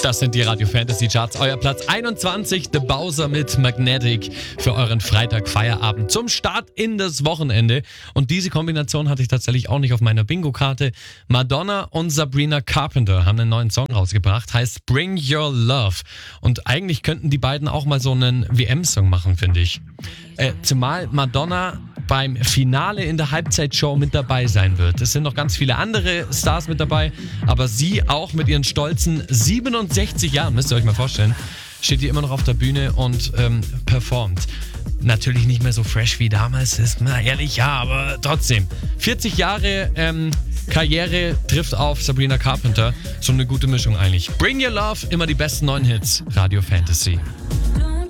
Das sind die Radio Fantasy Charts. Euer Platz 21, The Bowser mit Magnetic für euren Freitag-Feierabend zum Start in das Wochenende. Und diese Kombination hatte ich tatsächlich auch nicht auf meiner Bingo-Karte. Madonna und Sabrina Carpenter haben einen neuen Song rausgebracht, heißt Bring Your Love. Und eigentlich könnten die beiden auch mal so einen WM-Song machen, finde ich. Zumal Madonna beim Finale in der Halbzeitshow mit dabei sein wird. Es sind noch ganz viele andere Stars mit dabei, aber sie auch mit ihren stolzen 67 Jahren, müsst ihr euch mal vorstellen, steht hier immer noch auf der Bühne und performt. Natürlich nicht mehr so fresh wie damals, ist mal ehrlich, ja, aber trotzdem. 40 Jahre Karriere trifft auf Sabrina Carpenter. So eine gute Mischung eigentlich. Bring Your Love, immer die besten neuen Hits. Radio Fantasy.